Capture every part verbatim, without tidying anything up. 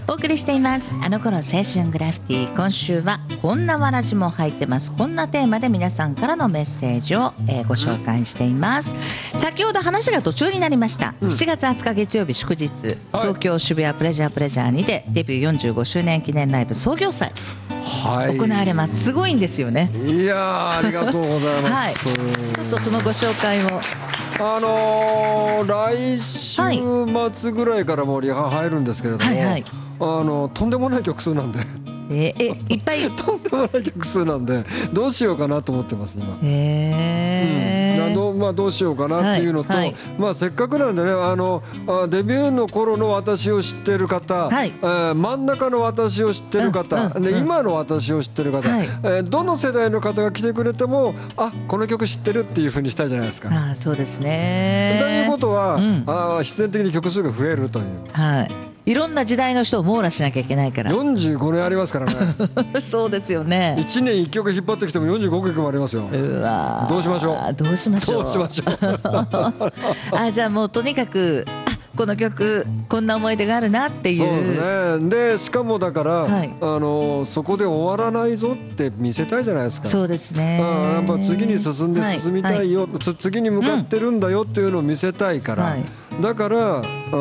お送りしていますあの頃青春グラフィティ。今週はこんなわらじも入ってます。こんなテーマで皆さんからのメッセージを、えー、ご紹介しています。先ほど話が途中になりました、うん、しちがつはつか月曜日祝日、はい、東京渋谷プレジャープレジャーにてデビューよんじゅうごしゅうねん記念ライブ創業祭、はい、行われます。すごいんですよね。 いやーありがとうございます、はい、 ちょっとそのご紹介を。 あのー、来週末ぐらいからもうリハ入るんですけれども、はいはい、あのとんでもない曲数なんでえー、えいっぱいとんでもない曲数なんでどうしようかなと思ってます今。 へー、 うん、ど, まあ、どうしようかなっていうのと、はいはい、まあ、せっかくなんでねあのデビューの頃の私を知ってる方、はい、えー、真ん中の私を知ってる方、うんうんうん、で今の私を知ってる方、はい、えー、どの世代の方が来てくれてもあこの曲知ってるっていう風にしたいじゃないですか。 あ、そうですね。 ということは、うん、あ必然的に曲数が増えるという、 はい、いろんな時代の人を網羅しなきゃいけないから。 よんじゅうごねんありますからねそうですよね。 いちねんいっきょく引っ張ってきてもよんじゅうごきょくもありますよ。 うわ、 どうしましょうどうしましょうどうしましょうあ、じゃあもうとにかくこの曲こんな思い出があるなっていう。 そうですね。でしかもだから、はい、あのそこで終わらないぞって見せたいじゃないですか。 そうですね。 やっぱ次に進んで進みたいよ、はいはい、次に向かってるんだよっていうのを見せたいから、うん、はい、だからあ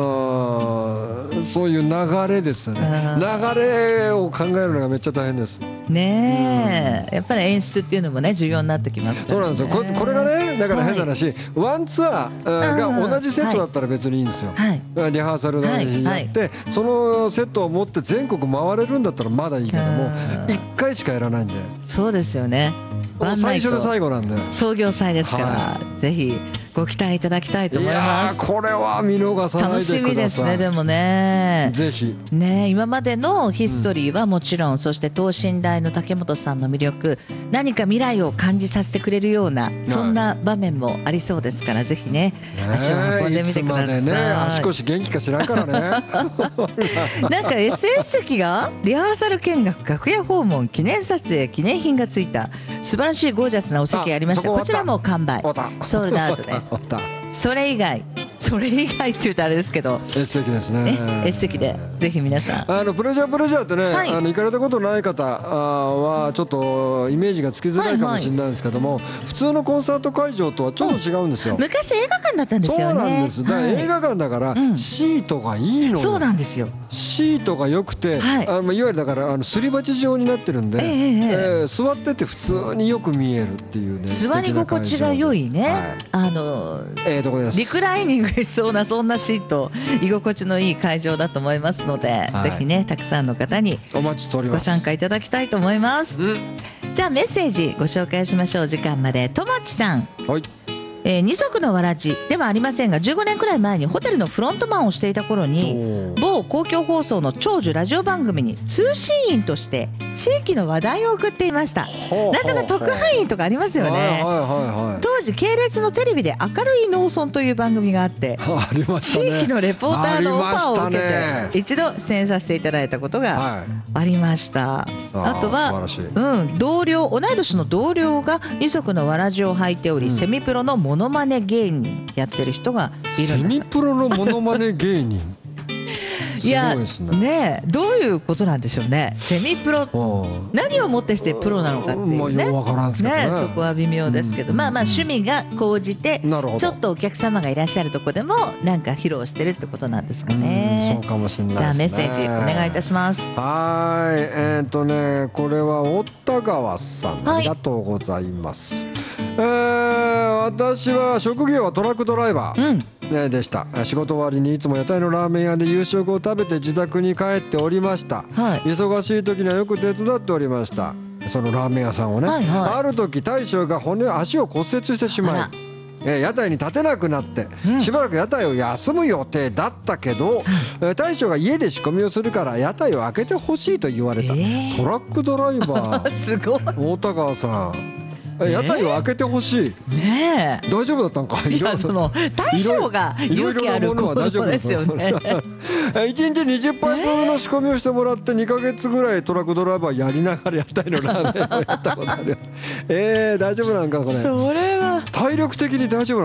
そういう流れですね。流れを考えるのがめっちゃ大変ですねえ、うん、やっぱり演出っていうのもね重要になってきますからね。 そうなんですよ。 こ, これがねだから変な話、はい、ワンツアーが同じセットだったら別にいいんですよ、はい、リハーサルだけやって、はいはい、そのセットを持って全国回れるんだったらまだいいけどもいっかいしかやらないんで。 そうですよね。 最初で最後なんで創業祭ですから、はい、ぜひご期待いただきたいと思います。 いやこれは見逃さないでください。 楽しみですね。でもねぜひね、今までのヒストリーはもちろん、うん、そして等身大の竹本さんの魅力、何か未来を感じさせてくれるようなそんな場面もありそうですから、ぜひね足を運んでみてください。いつまでね足腰元気か知らんからねなんか エスエス 席がリハーサル見学、楽屋訪問、記念撮影、記念品がついた素晴らしいゴージャスなお席がありました。こちらも完売ソールドアウトです。それ以外それ以外って言うとあれですけど S 席ですね。 S 席でぜひ皆さんあのプレジャープレジャーってね、はい、あの行かれたことない方はちょっとイメージがつきづらいかもしれないですけども、はいはい、普通のコンサート会場とはちょっと違うんですよ。 昔映画館だったんですよね。 そうなんです。だから映画館だからシートがいいのよ、うん、そうなんですよ。シートが良くて、はい、あのいわゆるだからあのすり鉢状になってるんで、えーえー、座ってて普通によく見えるっていうね。 座り心地が良いね、はい、あのええとこです。 リクライニングしそうなそんなシート、居心地のいい会場だと思いますので、はい、ぜひねたくさんの方にお待ちしております。 ご参加いただきたいと思います、うん、じゃあメッセージご紹介しましょう。時間まで。ともちさん、はい、えー、二足のわらじではありませんがじゅうごねんくらい前にホテルのフロントマンをしていた頃に某公共放送の長寿ラジオ番組に通信員として地域の話題を送っていました。なんとか特派員とかありますよね。当時系列のテレビで明るい農村という番組があってありましたね、 地域のレポーターのオファーを受けて一度出演させていただいたことがありました、はい、あ, あとは、うん、同僚同い年の同僚が二足のわらじを履いており、うん、セミプロのモノマネ芸人やってる人がいるんです。 セミプロのモノマネ芸人いやね、どういうことなんでしょうね。セミプロ何をもってしてプロなのかっていうね、 まあ、からんすけどね、 ね、そこは微妙ですけど、うん、まあまあ趣味が高じてちょっとお客様がいらっしゃるとこでもなんか披露してるってことなんですかね。 うん、そうかもしれないですね。 じゃあメッセージお願いいたします。 はい、えー、っとねこれは太田川さん、ありがとうございます、はい、えー、私は職業はトラックドライバー、うんでした。仕事終わりにいつも屋台のラーメン屋で夕食を食べて自宅に帰っておりました、はい、忙しい時にはよく手伝っておりました。そのラーメン屋さんをね、はいはい、ある時大将が骨足を骨折してしまいえ屋台に立てなくなって、うん、しばらく屋台を休む予定だったけど、うん、大将が家で仕込みをするから屋台を開けてほしいと言われた、えー、トラックドライバーすごい大田川さん、屋台を開けてほしい、 ねえ、 大丈夫だったんか。 いやその大将が勇気あることですよねいちにちにじゅっぱいぶんの仕込みをしてもらってにかげつぐらいトラックドライバーやりながら屋台のラーメンをやったことあるえー、大丈夫なんかこれ。 それは体力的に大丈夫